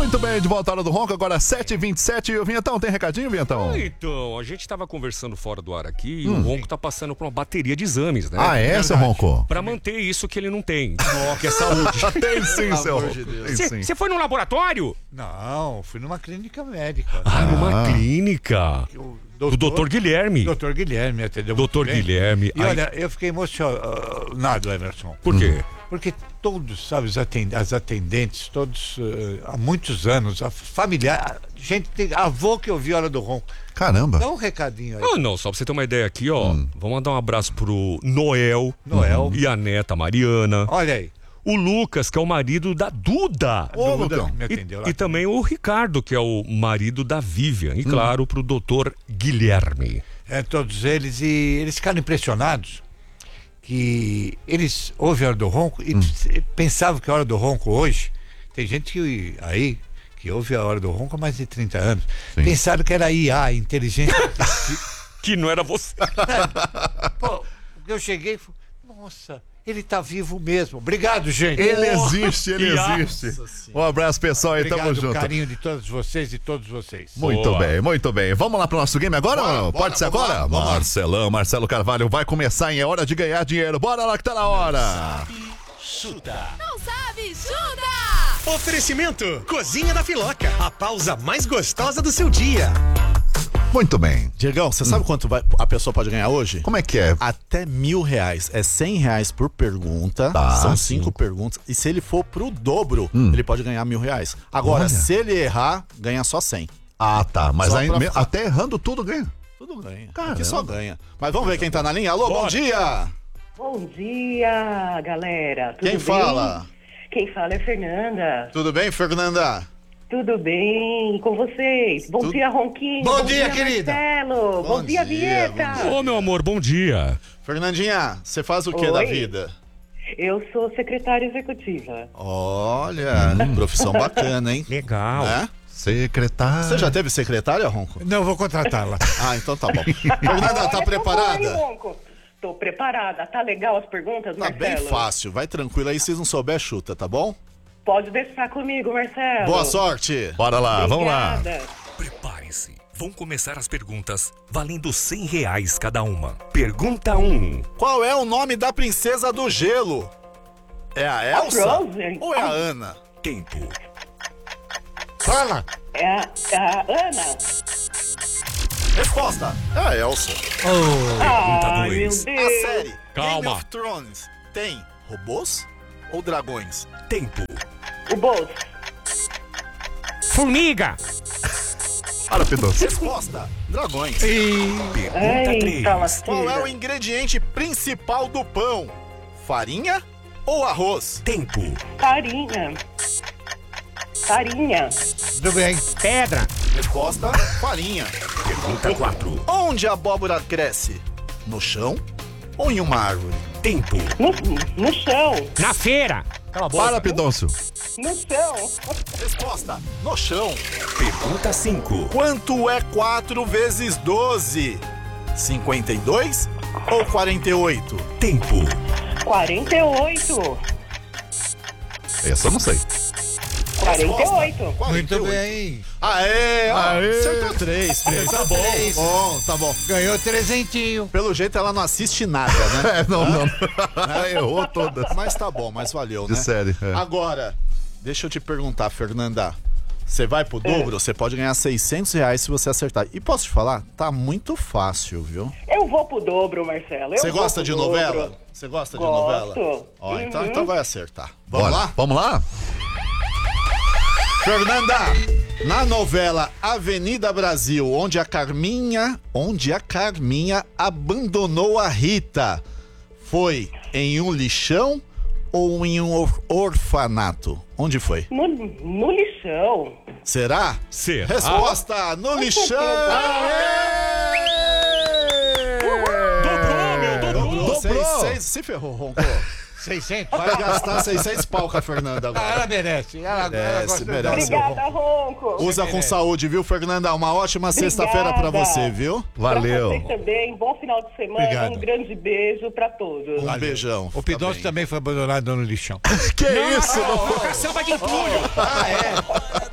Muito bem, de volta à Hora do Ronco, agora 7h27. E o Vinhetão, tem recadinho, Vinhetão? Então, a gente tava conversando fora do ar aqui e o Ronco tá passando por uma bateria de exames, né? Ah, é, seu Ronco? Pra manter isso que ele não tem, que é saúde. Tem sim, seu Ronco. Você foi num laboratório? Não, fui numa clínica médica. Numa clínica. Do doutor Guilherme. Doutor Guilherme, entendeu? Doutor Guilherme. E olha, eu fiquei emocionado, Emerson. Por quê? Porque todos, sabe, as atendentes, todos, há muitos anos, a familiar, gente, avô que ouviu a Hora do Ronco. Caramba. Dá um recadinho aí. Ah, não, só pra você ter uma ideia aqui, ó. Vamos mandar um abraço pro Noel. E a neta Mariana. Olha aí. O Lucas, que é o marido da Duda. Ô, Duda, Lucão. me atendeu lá E também o Ricardo, que é o marido da Vivian. E claro, pro doutor Guilherme. Todos eles, e eles ficaram impressionados que eles ouvem a Hora do Ronco e pensavam que a Hora do Ronco hoje, tem gente que ouve a Hora do Ronco há mais de 30 anos, pensaram que era IA, inteligência Que não era você. Pô, eu cheguei e falei, nossa, ele tá vivo mesmo. Obrigado, gente. Ele existe. Um abraço, pessoal, e Obrigado, tamo junto. carinho de todos vocês e todos vocês. Muito bem. Vamos lá pro nosso game agora? Pode ser agora? Marcelo Carvalho vai começar em É Hora de Ganhar Dinheiro. Bora lá que tá na hora. Chuta. Não sabe, chuta! Oferecimento: Cozinha da Filoca, a pausa mais gostosa do seu dia. Muito bem. Diegão, você sabe quanto a pessoa pode ganhar hoje? Como é que é? Até R$1.000. É R$100 por pergunta. Tá, São 5 perguntas. E se ele for pro dobro, ele pode ganhar R$1.000. Agora, Olha. se ele errar, ganha só 100. Ah, tá. Mas Só aí, pra ficar- até errando tudo ganha. Tudo ganha. Caramba. Aqui só ganha. Mas vamos ver quem tá na linha. Alô, bom dia! Bom dia, galera. Tudo Quem bem? fala? Quem fala é Fernanda. Tudo bem, Fernanda? Tudo bem? E com vocês? Bom dia, Ronquinho. Bom dia, querida. Marcelo. Bom dia, Vinheta. Ô, meu amor, bom dia. Fernandinha, você faz o que Oi. da vida? Eu sou secretária executiva. Olha, profissão bacana, hein? Legal. É? Secretário. Você já teve secretária, Ronco? Não, vou contratá-la. Ah, então tá bom. Fernanda, tá Olha, preparada? Ronco. Tô preparada. Tá legal as perguntas, Tá Marcelo? bem fácil, vai tranquilo aí, se não souber, chuta, tá bom? Pode deixar comigo, Marcelo. Boa sorte! Bora lá, vamos lá. Obrigada. Preparem-se. Vão começar as perguntas valendo R$100 cada uma. Pergunta 1. Qual é o nome da princesa do gelo? É a Elsa Frozen. ou é a Ana? Tempo. Fala! É a Ana. Resposta: é a Elsa. Ai, meu dois. Deus. A série Calma. Game of Thrones tem robôs ou dragões? Tempo. O bolso. Formiga. Para, Pedroso. Resposta: dragões. Pergunta 3. Eita, lasqueira. Qual é o ingrediente principal do pão? Farinha ou arroz? Tempo. Farinha. Farinha. Tudo bem. Pedra. Resposta: farinha. Pergunta 4. Onde a abóbora cresce? No chão ou em uma árvore? Tempo. No chão. Na feira. Para, Pedôncio. No chão. Resposta: no chão. Pergunta 5. Quanto é 4 vezes 12? 52 ou 48? Tempo. 48. Essa eu não sei. 48. Muito bem. Aê, ó, Aê. acertou 3. Tá bom, tá bom. Ganhou trezentinho. Pelo jeito ela não assiste nada, né? Não. Errou todas. Mas tá bom, mas valeu, De né? série. É. Agora, deixa eu te perguntar, Fernanda. Você vai pro dobro, você pode ganhar R$600 se você acertar. E posso te falar? Tá muito fácil, viu? Eu vou pro dobro, Marcelo. Você gosta de novela? Você gosta de novela? Gosto. Ó, então vai acertar. Vamos Bora. lá? Vamos lá? Fernanda, na novela Avenida Brasil, onde a Carminha abandonou a Rita, foi em um lixão ou em um orfanato? Onde foi? No lixão. Será? Será? Resposta: no lixão! Dobrou, meu, dobrou. Seis, se ferrou, Ronco. 600. Vai gastar 600 pau com a Fernanda agora. Ela merece. Ela gosta merece. Obrigada, Ronco. Usa com saúde, viu, Fernanda? Uma ótima sexta-feira pra você, viu? Valeu. Pra vocês também. Bom final de semana. Obrigado. Um grande beijo pra todos. Um beijão. O Pidoncio também foi abandonado no lixão. Que isso? Caçamba de entulho. Ah, é?